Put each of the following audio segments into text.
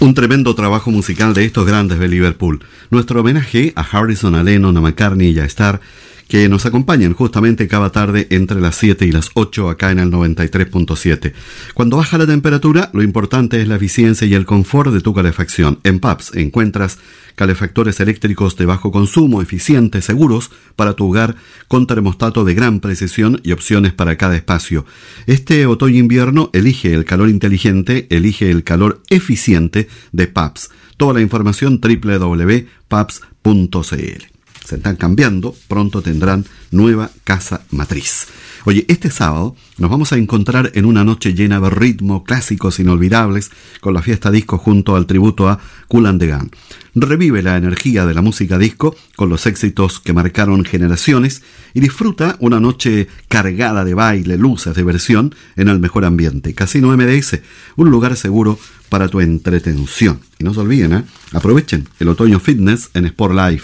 Un tremendo trabajo musical de estos grandes de Liverpool. Nuestro homenaje a Harrison, a Lennon, a McCartney y a Starr, que nos acompañan justamente cada tarde entre las 7 y las 8 acá en el 93.7. Cuando baja la temperatura, lo importante es la eficiencia y el confort de tu calefacción. En PAPS encuentras calefactores eléctricos de bajo consumo, eficientes, seguros para tu hogar, con termostato de gran precisión y opciones para cada espacio. Este otoño-invierno elige el calor inteligente, elige el calor eficiente de PAPS. Toda la información www.paps.cl. Se están cambiando, pronto tendrán nueva casa matriz. Oye, este sábado nos vamos a encontrar en una noche llena de ritmo, clásicos inolvidables, con la fiesta disco junto al tributo a Kool and the Gang. Revive la energía de la música disco con los éxitos que marcaron generaciones y disfruta una noche cargada de baile, luces, diversión en el mejor ambiente. Casino MDS, un lugar seguro para tu entretención. Y no se olviden, aprovechen el otoño fitness en Sport Life,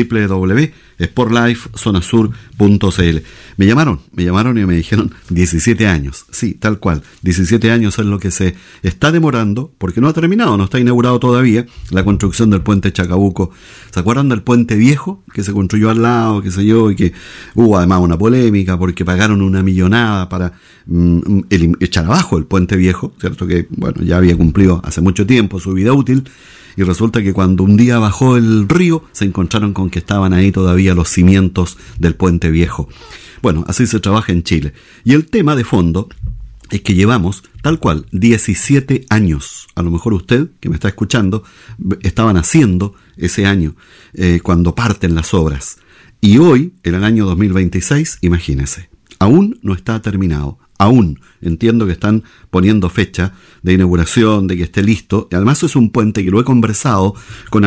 www.sportlifezonasur.cl. Me llamaron y me dijeron 17 años. Sí, tal cual. 17 años es lo que se está demorando, porque no ha terminado, no está inaugurado todavía la construcción del puente Chacabuco. ¿Se acuerdan del puente viejo que se construyó al lado, qué sé yo, y que hubo además una polémica porque pagaron una millonada para echar abajo el puente viejo, ¿cierto? Que, bueno, ya había cumplido hace mucho tiempo su vida útil. Y resulta que cuando un día bajó el río, se encontraron con que estaban ahí todavía los cimientos del puente viejo. Bueno, así se trabaja en Chile. Y el tema de fondo es que llevamos, tal cual, 17 años. A lo mejor usted, que me está escuchando, estaban haciendo ese año, cuando parten las obras. Y hoy, en el año 2026, imagínese, aún no está terminado. Aún entiendo que están poniendo fecha de inauguración, de que esté listo. Además es un puente que lo he conversado con